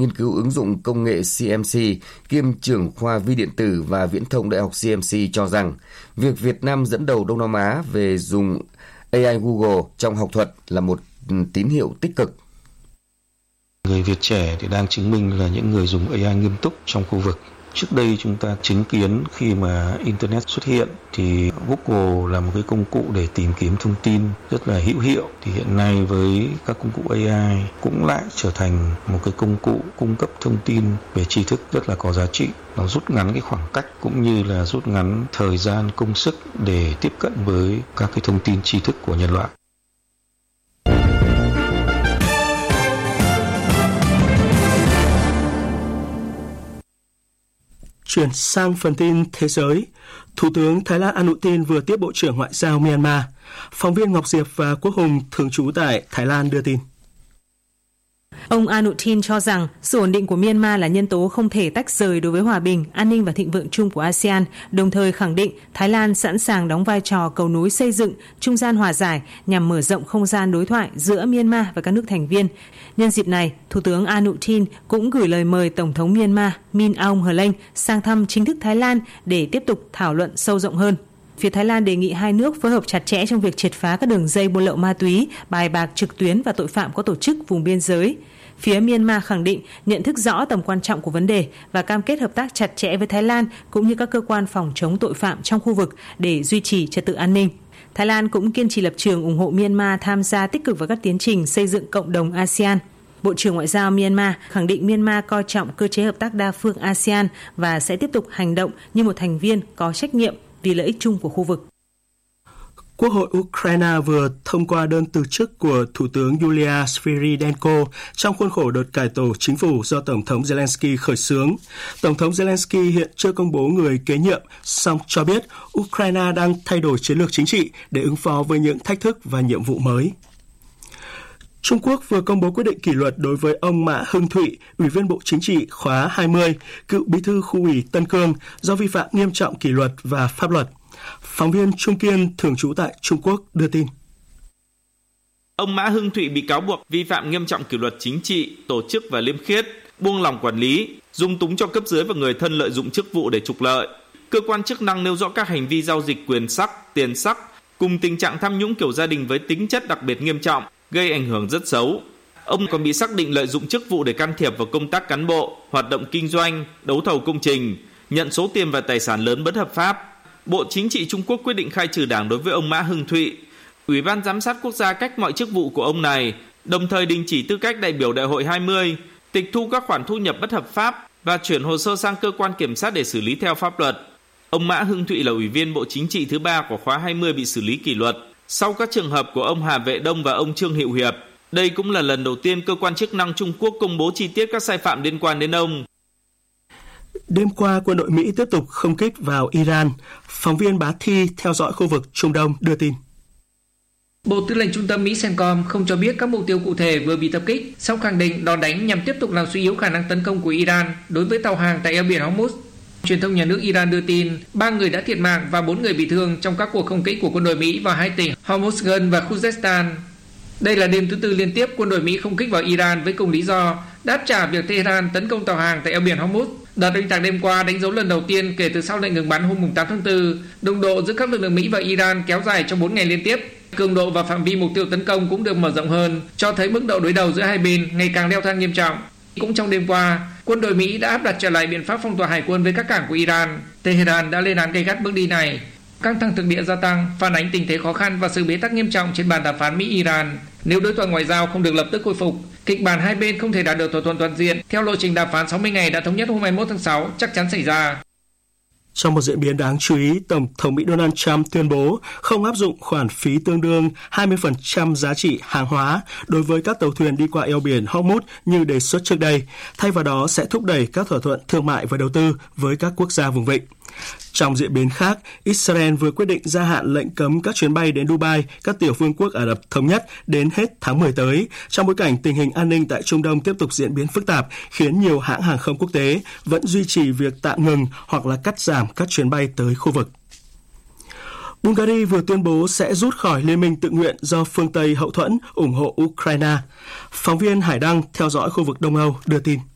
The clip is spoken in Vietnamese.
Nghiên cứu ứng dụng công nghệ CMC, kiêm trưởng khoa vi điện tử và viễn thông Đại học CMC cho rằng, việc Việt Nam dẫn đầu Đông Nam Á về dùng AI Google trong học thuật là một tín hiệu tích cực. Người Việt trẻ thì đang chứng minh là những người dùng AI nghiêm túc trong khu vực. Trước đây chúng ta chứng kiến khi mà Internet xuất hiện thì Google là một cái công cụ để tìm kiếm thông tin rất là hữu hiệu. Thì hiện nay với các công cụ AI cũng lại trở thành một cái công cụ cung cấp thông tin về tri thức rất là có giá trị. Nó rút ngắn cái khoảng cách cũng như là rút ngắn thời gian công sức để tiếp cận với các cái thông tin tri thức của nhân loại. Chuyển sang phần tin thế giới, Thủ tướng Thái Lan Anutin vừa tiếp Bộ trưởng Ngoại giao Myanmar. Phóng viên Ngọc Diệp và Quốc Hùng thường trú tại Thái Lan đưa tin. Ông Anutin cho rằng sự ổn định của Myanmar là nhân tố không thể tách rời đối với hòa bình, an ninh và thịnh vượng chung của ASEAN, đồng thời khẳng định Thái Lan sẵn sàng đóng vai trò cầu nối xây dựng, trung gian hòa giải nhằm mở rộng không gian đối thoại giữa Myanmar và các nước thành viên. Nhân dịp này, Thủ tướng Anutin cũng gửi lời mời Tổng thống Myanmar Min Aung Hlaing sang thăm chính thức Thái Lan để tiếp tục thảo luận sâu rộng hơn. Phía Thái Lan đề nghị hai nước phối hợp chặt chẽ trong việc triệt phá các đường dây buôn lậu ma túy, bài bạc trực tuyến và tội phạm có tổ chức vùng biên giới. Phía Myanmar khẳng định nhận thức rõ tầm quan trọng của vấn đề và cam kết hợp tác chặt chẽ với Thái Lan cũng như các cơ quan phòng chống tội phạm trong khu vực để duy trì trật tự an ninh. Thái Lan cũng kiên trì lập trường ủng hộ Myanmar tham gia tích cực vào các tiến trình xây dựng cộng đồng ASEAN. Bộ trưởng Ngoại giao Myanmar khẳng định Myanmar coi trọng cơ chế hợp tác đa phương ASEAN và sẽ tiếp tục hành động như một thành viên có trách nhiệm vì lợi ích chung của khu vực. Quốc hội Ukraine vừa thông qua đơn từ chức của Thủ tướng Yulia Sviridenko trong khuôn khổ đợt cải tổ chính phủ do Tổng thống Zelensky khởi xướng. Tổng thống Zelensky hiện chưa công bố người kế nhiệm, song cho biết Ukraine đang thay đổi chiến lược chính trị để ứng phó với những thách thức và nhiệm vụ mới. Trung Quốc vừa công bố quyết định kỷ luật đối với ông Mã Hưng Thụy, Ủy viên Bộ Chính trị khóa 20, cựu bí thư khu ủy Tân Cương do vi phạm nghiêm trọng kỷ luật và pháp luật. Phóng viên Trung Kiên thường trú tại Trung Quốc đưa tin. Ông Mã Hưng Thụy bị cáo buộc vi phạm nghiêm trọng kỷ luật chính trị, tổ chức và liêm khiết, buông lỏng quản lý, dung túng cho cấp dưới và người thân lợi dụng chức vụ để trục lợi. Cơ quan chức năng nêu rõ các hành vi giao dịch quyền sắc, tiền sắc cùng tình trạng tham nhũng kiểu gia đình với tính chất đặc biệt nghiêm trọng, gây ảnh hưởng rất xấu. Ông còn bị xác định lợi dụng chức vụ để can thiệp vào công tác cán bộ, hoạt động kinh doanh, đấu thầu công trình, nhận số tiền và tài sản lớn bất hợp pháp. Bộ Chính trị Trung Quốc quyết định khai trừ đảng đối với ông Mã Hưng Thụy. Ủy ban Giám sát Quốc gia cách mọi chức vụ của ông này, đồng thời đình chỉ tư cách đại biểu Đại hội 20, tịch thu các khoản thu nhập bất hợp pháp và chuyển hồ sơ sang cơ quan kiểm sát để xử lý theo pháp luật. Ông Mã Hưng Thụy là Ủy viên Bộ Chính trị thứ 3 của khóa 20 bị xử lý kỷ luật sau các trường hợp của ông Hà Vệ Đông và ông Trương Hữu Hiệp. Đây cũng là lần đầu tiên cơ quan chức năng Trung Quốc công bố chi tiết các sai phạm liên quan đến ông. Đêm qua, quân đội Mỹ tiếp tục không kích vào Iran. Phóng viên Bá Thi theo dõi khu vực Trung Đông đưa tin. Bộ Tư lệnh Trung tâm Mỹ CENTCOM không cho biết các mục tiêu cụ thể vừa bị tập kích, song khẳng định đòn đánh nhằm tiếp tục làm suy yếu khả năng tấn công của Iran đối với tàu hàng tại eo biển Hormuz. Truyền thông nhà nước Iran đưa tin 3 người đã thiệt mạng và 4 người bị thương trong các cuộc không kích của quân đội Mỹ vào hai tỉnh Hormuzgan và Khuzestan. Đây là đêm thứ tư liên tiếp quân đội Mỹ không kích vào Iran với cùng lý do đáp trả việc Tehran tấn công tàu hàng tại eo biển Hormuz. Đợt oanh tạc đêm qua đánh dấu lần đầu tiên kể từ sau lệnh ngừng bắn hôm 8 tháng 4. Đụng độ giữa các lực lượng Mỹ và Iran kéo dài trong 4 ngày liên tiếp. Cường độ và phạm vi mục tiêu tấn công cũng được mở rộng hơn, cho thấy mức độ đối đầu giữa hai bên ngày càng leo thang nghiêm trọng. Cũng trong đêm qua, quân đội Mỹ đã áp đặt trở lại biện pháp phong tỏa hải quân với các cảng của Iran. Tehran đã lên án gay gắt bước đi này. Căng thẳng thực địa gia tăng, phản ánh tình thế khó khăn và sự bế tắc nghiêm trọng trên bàn đàm phán Mỹ-Iran. Nếu đối thoại ngoại giao không được lập tức khôi phục, kịch bản hai bên không thể đạt được thỏa thuận toàn diện theo lộ trình đàm phán 60 ngày đã thống nhất hôm 21 tháng 6 chắc chắn xảy ra. Trong một diễn biến đáng chú ý, Tổng thống Mỹ Donald Trump tuyên bố không áp dụng khoản phí tương đương 20% giá trị hàng hóa đối với các tàu thuyền đi qua eo biển Hormuz như đề xuất trước đây. Thay vào đó sẽ thúc đẩy các thỏa thuận thương mại và đầu tư với các quốc gia vùng vịnh. Trong diễn biến khác, Israel vừa quyết định gia hạn lệnh cấm các chuyến bay đến Dubai, các tiểu vương quốc Ả Rập Thống Nhất đến hết tháng 10 tới, trong bối cảnh tình hình an ninh tại Trung Đông tiếp tục diễn biến phức tạp, khiến nhiều hãng hàng không quốc tế vẫn duy trì việc tạm ngừng hoặc là cắt giảm các chuyến bay tới khu vực. Bulgaria vừa tuyên bố sẽ rút khỏi liên minh tự nguyện do phương Tây hậu thuẫn ủng hộ Ukraine. Phóng viên Hải Đăng theo dõi khu vực Đông Âu đưa tin.